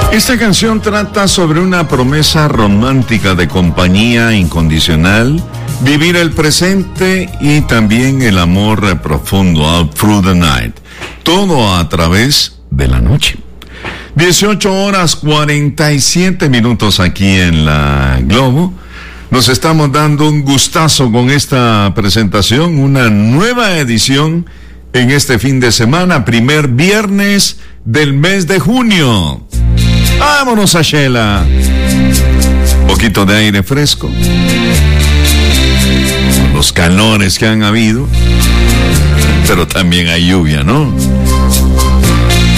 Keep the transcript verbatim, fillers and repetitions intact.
Esta canción trata sobre una promesa romántica de compañía incondicional, vivir el presente y también el amor profundo, all through the night. Todo a través de la noche. dieciocho horas cuarenta y siete minutos aquí en la Globo. Nos estamos dando un gustazo con esta presentación, una nueva edición en este fin de semana, primer viernes del mes de junio. Vámonos a Shela. Poquito de aire fresco. Con los calores que han habido. Pero también hay lluvia, ¿no?